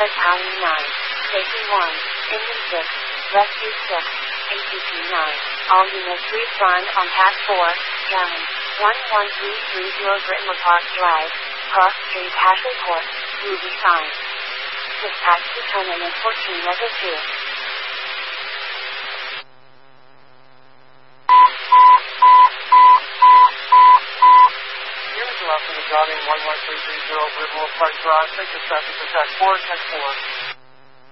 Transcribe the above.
Battalion 9, Safety 1, Engine 6, Rescue 6, ATP 9. All units respond on Path 4, Gallon, 11330 Britmore Park Drive, Cross Street, Ashley Court, Ruby Sign. Dispatch to Terminal 14 Level 2. Units are from the Guardian 11330 Britmore Park Drive, take the traffic to Tech 4, Tech 4.